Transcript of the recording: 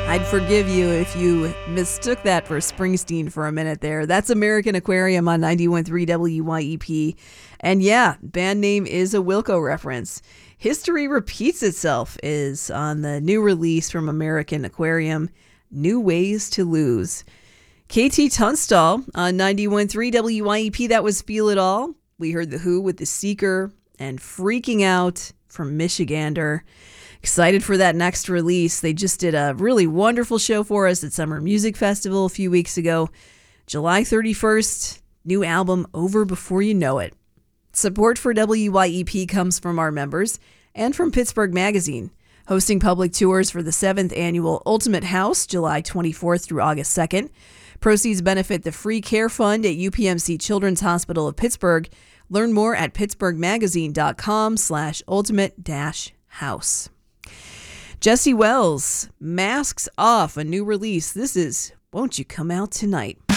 I'd forgive you if you mistook that for Springsteen for a minute there. That's American Aquarium on 91.3 WYEP. And yeah, band name is a Wilco reference. History Repeats Itself is on the new release from American Aquarium, New Ways to Lose. KT Tunstall on 91.3 WYEP, that was Feel It All. We heard The Who with The Seeker and Freaking Out from Michigander. Excited for that next release. They just did a really wonderful show for us at Summer Music Festival a few weeks ago. July 31st, new album Over Before You Know It. Support for WYEP comes from our members and from Pittsburgh Magazine, hosting public tours for the 7th annual Ultimate House, July 24th through August 2nd. Proceeds benefit the Free Care Fund at UPMC Children's Hospital of Pittsburgh. Learn more at pittsburghmagazine.com/ultimate-house. Jesse Wells, Masks Off, a new release. This is Won't You Come Out Tonight?